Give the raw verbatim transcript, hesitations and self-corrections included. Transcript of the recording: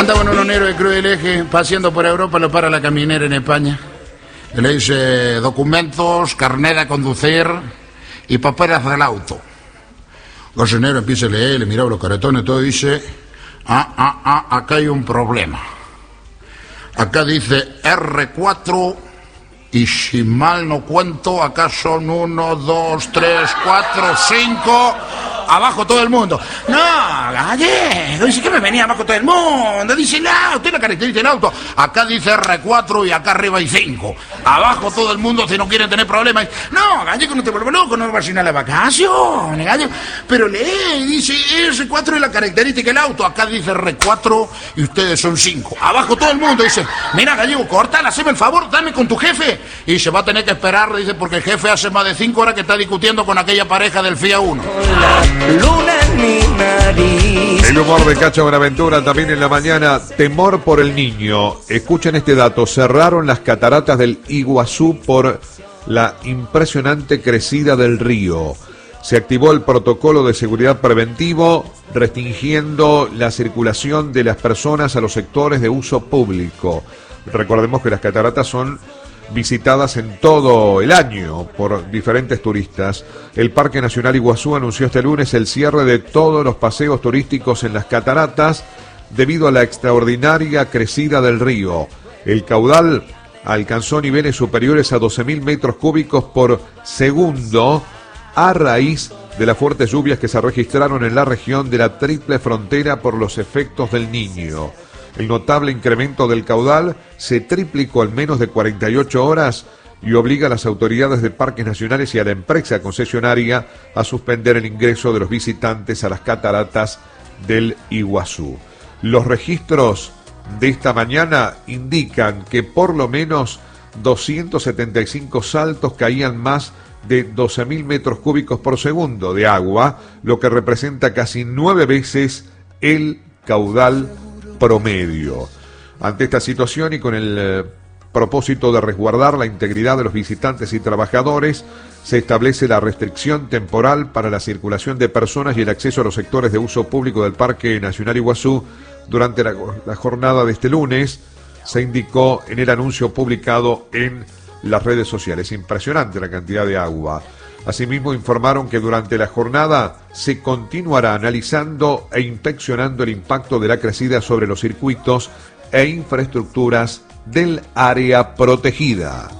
Andaban unos negros de Cruz del Eje paseando por Europa, lo para la caminera en España. Y le dice documentos, carnet de conducir y papeles del auto. El señor empieza a leer, le miraba los caretones, todo y dice, ah, ah, ah, acá hay un problema. Acá dice erre cuatro y si mal no cuento, acá son uno, dos, tres, cuatro, cinco... Abajo todo el mundo. No, gallego, dice que me venía abajo todo el mundo. Dice, no, usted la caracteriza del auto. Acá dice erre cuatro y acá arriba hay cinco. Abajo todo el mundo si no quieren tener problemas. No, gallego, no te vuelvas loco, no vas a ir a las vacaciones, gallego. Pero lee, dice erre cuatro es la característica del auto. Acá dice erre cuatro y ustedes son cinco. Abajo todo el mundo dice, mira, gallego, cortala, haceme el favor, dame con tu jefe. Y se va a tener que esperar, dice, porque el jefe hace más de cinco horas que está discutiendo con aquella pareja del Fiat uno. Luna en mi nariz. El humor de Cacho Buenaventura también en la mañana. Temor por el niño. Escuchen este dato. Cerraron las cataratas del Iguazú por la impresionante crecida del río. Se activó el protocolo de seguridad preventivo, restringiendo la circulación de las personas a los sectores de uso público. Recordemos que las cataratas son visitadas en todo el año por diferentes turistas. El Parque Nacional Iguazú anunció este lunes el cierre de todos los paseos turísticos en las cataratas debido a la extraordinaria crecida del río. El caudal alcanzó niveles superiores a doce mil metros cúbicos por segundo a raíz de las fuertes lluvias que se registraron en la región de la Triple Frontera por los efectos del Niño. El notable incremento del caudal se triplicó en menos de cuarenta y ocho horas y obliga a las autoridades de parques nacionales y a la empresa concesionaria a suspender el ingreso de los visitantes a las cataratas del Iguazú. Los registros de esta mañana indican que por lo menos doscientos setenta y cinco saltos caían más de doce mil metros cúbicos por segundo de agua, lo que representa casi nueve veces el caudal promedio. Ante esta situación y con el eh, propósito de resguardar la integridad de los visitantes y trabajadores, se establece la restricción temporal para la circulación de personas y el acceso a los sectores de uso público del Parque Nacional Iguazú durante la, la jornada de este lunes, se indicó en el anuncio publicado en las redes sociales. Impresionante la cantidad de agua. Asimismo, informaron que durante la jornada se continuará analizando e inspeccionando el impacto de la crecida sobre los circuitos e infraestructuras del área protegida.